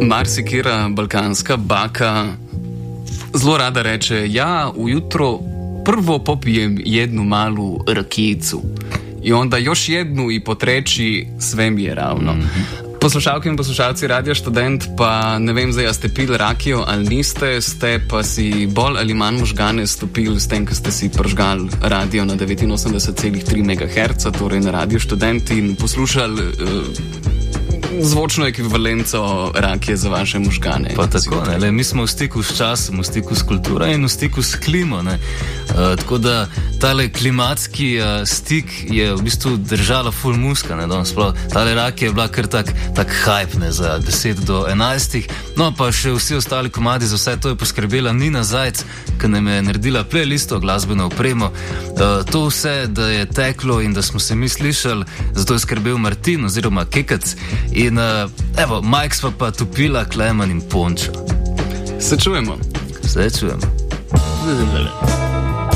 Marsikera balkanska baka zelo rada reče, ja, ujutro prvo popijem jednu malu rakijicu i onda još jednu i po treći sve mi je ravno. Poslušalke in poslušalci Radia Študent, pa ne vem, zdaj, a ste pili rakijo ali niste, ste pa si bolj ali manj možgane stopili s tem, ko ste si pržgali radio na 89,3 MHz, torej na Radio Študent in poslušali zvočno ekvivalenco rakije za vaše možgane. Pa tako, ne, mi smo v stiku s časom, v stiku s kulturo in v stiku s klimo, ne. Tako da tale klimatski stik je v bistvu držala full muska, ne, danes prav. Tale rakija je bila kar tak hype, ne, za 10 do 11. No, pa še vsi ostali komadi, za vse to je poskrbela Nina Zajc, ki nam je naredila playlisto, glasbeno opremo. To vse, da je teklo in da smo se mi slišali, zato je skrbel Martin oziroma Kekac. In evo, Mike sva pa topila, Klemen in Pončo. Se čujemo. Se čujemo.